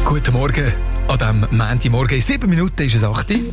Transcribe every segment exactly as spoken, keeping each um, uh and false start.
Guten Morgen. An diesem Montagmorgen in sieben Minuten ist es acht Uhr.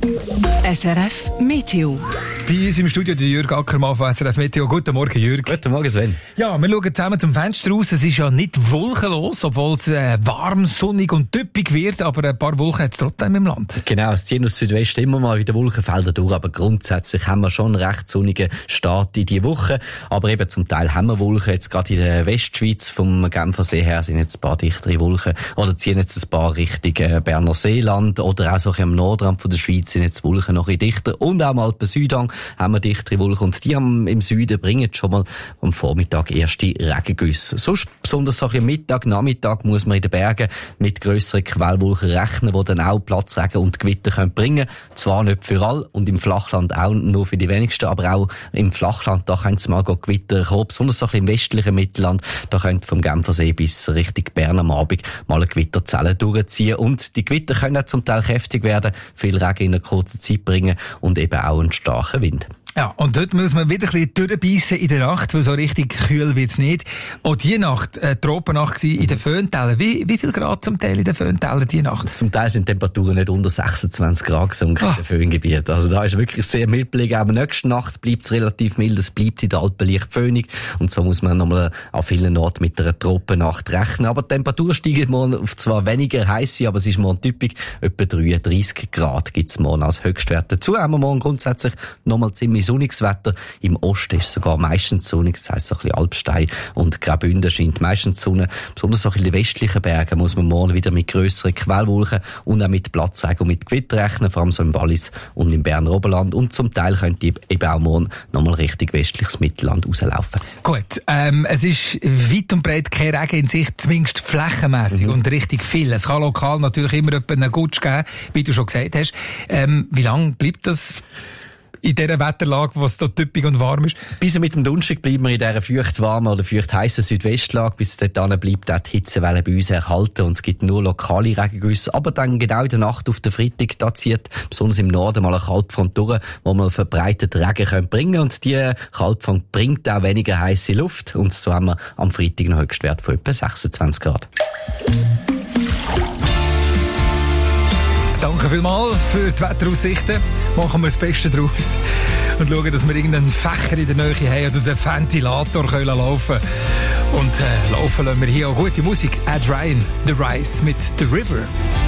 S R F Meteo. Bei uns im Studio der Jürg Ackermann von S R F Meteo. Guten Morgen, Jürg. Guten Morgen, Sven. Ja, wir schauen zusammen zum Fenster raus. Es ist ja nicht wolkenlos, obwohl es äh, warm, sonnig und typisch wird, aber ein paar Wolken hat es trotzdem im Land. Genau, es ziehen aus Südwesten immer mal wieder Wolkenfelder durch, aber grundsätzlich haben wir schon einen recht sonnigen Start in die Woche. Aber eben zum Teil haben wir Wolken. Jetzt gerade in der Westschweiz vom Genfersee her sind jetzt ein paar dichtere Wolken. Oder ziehen jetzt ein paar Richtung Berner Seeland oder auch so am Nordrand von der Schweiz sind jetzt Wolken noch ein bisschen dichter. Und auch am Alpen Südhang haben wir dichtere Wolken. Und die haben im Süden bringen schon mal am Vormittag erste Regengüsse. Sonst, besonders so am Mittag, Nachmittag, muss man in den Bergen mit grösseren Quellwolken rechnen, die dann auch Platzregen und Gewitter können bringen. Zwar nicht für alle und im Flachland auch nur für die wenigsten, aber auch im Flachland, da können es mal Gewitter kommen. Besonders so ein bisschen im westlichen Mittelland, da könnte vom Genfersee bis Richtung Bern am Abend mal eine Gewitterzelle durchziehen. Und die Gewitter können auch zum Teil kräftig werden, viel Regen in einer kurzen Zeit bringen und eben auch einen starken Wind. Ja, und dort muss man wieder ein bisschen durchbeissen in der Nacht, weil so richtig kühl wird's nicht. Auch die Nacht, äh, Tropennacht war in den Föhntälern. Wie, wie viel Grad zum Teil in den Föhntälern die Nacht? Zum Teil sind Temperaturen nicht unter sechsundzwanzig Grad gesunken ah. in den Föhngebieten. Also da ist wirklich sehr mild gelegen. Auch in der nächsten Nacht bleibt es relativ mild. Es bleibt in den Alpen leicht föhnig. Und so muss man nochmal an vielen Orten mit einer Tropennacht rechnen. Aber die Temperatur steigt morgen auf zwar weniger heiße, aber es ist morgen typisch. Etwa dreiunddreissig Grad gibt es morgen als Höchstwert. Dazu haben wir morgen grundsätzlich nochmal ziemlich sonniges Wetter. Im Osten ist es sogar meistens sonnig, das heisst so ein bisschen Alpstein und Graubünden scheint meistens Sonne. Besonders auch in den westlichen Bergen muss man morgen wieder mit grösseren Quellwolken und auch mit Platzregen und mit Gewitter rechnen, vor allem so im Wallis und im Berner Oberland. Und zum Teil könnte eben auch morgen nochmal Richtung westliches Mittelland rauslaufen. Gut, ähm, es ist weit und breit kein Regen in Sicht, zumindest flächenmässig mhm. und richtig viel. Es kann lokal natürlich immer einen Gutsch geben, wie du schon gesagt hast. Ähm, wie lange bleibt das in dieser Wetterlage, wo es so typisch und warm ist? Bis mit dem Donnerstag bleiben wir in dieser feucht-warmen oder feucht-heissen Südwestlage. Bis dahin bleibt auch die Hitzewelle bei uns erhalten und es gibt nur lokale Regengüsse. Aber dann genau in der Nacht auf den Freitag, da zieht besonders im Norden mal eine Kaltfront durch, wo man verbreitet Regen bringen können. Und die Kaltfront bringt auch weniger heisse Luft. Und so haben wir am Freitag einen Höchstwert von etwa sechsundzwanzig Grad. Danke vielmals für die Wetteraussichten. Machen wir das Beste daraus und schauen, dass wir irgendeinen Fächer in der Nähe haben oder den Ventilator können laufen Und äh, laufen lassen wir hier auch gute Musik. Ed Ryan, The Rise mit The River.